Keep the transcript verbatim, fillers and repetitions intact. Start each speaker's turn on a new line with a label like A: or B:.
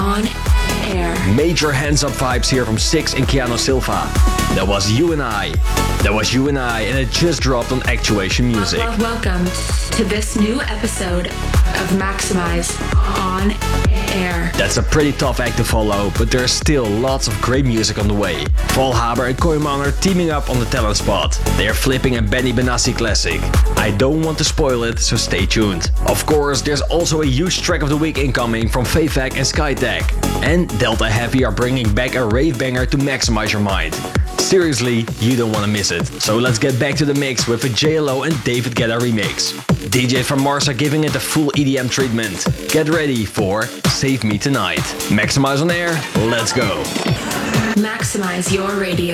A: On air.
B: Major hands up vibes here from Six and Keanu Silva. That was You and I. That was You and I, and it just dropped on Actuation Music.
A: Well, welcome to this new episode of Maximize On Air.
B: That's a pretty tough act to follow, but there's still lots of great music on the way. Val Haber and Koyman are teaming up on the talent spot. They are flipping a Benny Benassi classic. I don't want to spoil it, so stay tuned. Of course, there's also a huge track of the week incoming from Fayfak and Skytech. And Delta Heavy are bringing back a rave banger to maximize your mind. Seriously, you don't want to miss it. So let's get back to the mix with a J L O and David Guetta remix. D Js from Mars are giving it a full E D M treatment. Get ready for Save Me Tonight. Maximize on air, let's go.
A: Maximize your radio.